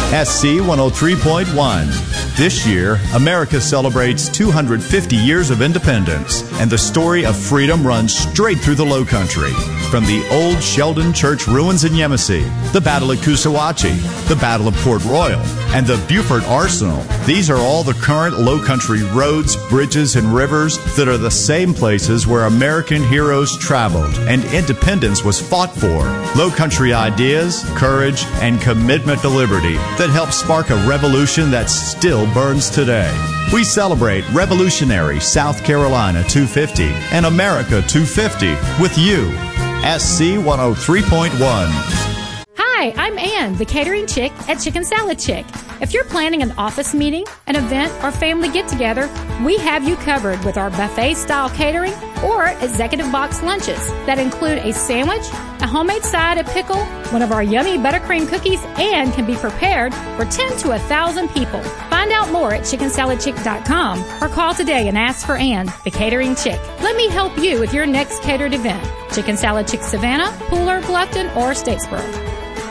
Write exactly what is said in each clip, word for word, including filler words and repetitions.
S C one oh three point one. This year, America celebrates two hundred fifty years of independence, and the story of freedom runs straight through the Lowcountry. From the old Sheldon Church ruins in Yemassee, the Battle of Coosawhatchie, the Battle of Port Royal, and the Beaufort Arsenal. These are all the current Lowcountry roads, bridges, and rivers that are the same places where American heroes traveled and independence was fought for. Lowcountry ideas, courage, and commitment to liberty that helped spark a revolution that still burns today. We celebrate Revolutionary South Carolina two fifty and America two fifty with you. S C one oh three point one. Hi, I'm Ann, the catering chick at Chicken Salad Chick. If you're planning an office meeting, an event, or family get-together, we have you covered with our buffet-style catering or executive box lunches that include a sandwich, a homemade side of pickle, one of our yummy buttercream cookies, and can be prepared for ten to one thousand people. Find out more at chicken salad chick dot com or call today and ask for Ann, the catering chick. Let me help you with your next catered event. Chicken Salad Chick Savannah, Pooler, Bluffton, or Statesboro.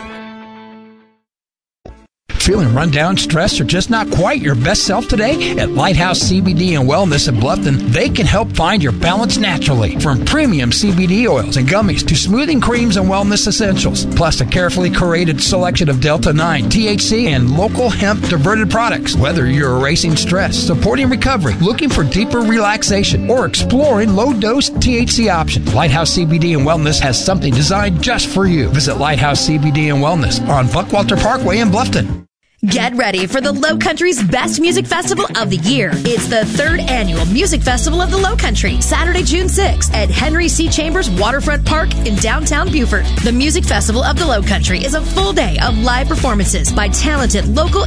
Feeling run down, stressed, or just not quite your best self today? At Lighthouse C B D and Wellness in Bluffton, they can help find your balance naturally. From premium C B D oils and gummies to smoothing creams and wellness essentials, plus a carefully curated selection of Delta nine, T H C, and local hemp diverted products. Whether you're erasing stress, supporting recovery, looking for deeper relaxation, or exploring low-dose T H C options, Lighthouse C B D and Wellness has something designed just for you. Visit Lighthouse C B D and Wellness on Buckwalter Parkway in Bluffton. Get ready for the Lowcountry's best music festival of the year. It's the third annual Music Festival of the Lowcountry, Saturday, June sixth at Henry C. Chambers Waterfront Park in downtown Beaufort. The Music Festival of the Lowcountry is a full day of live performances by talented local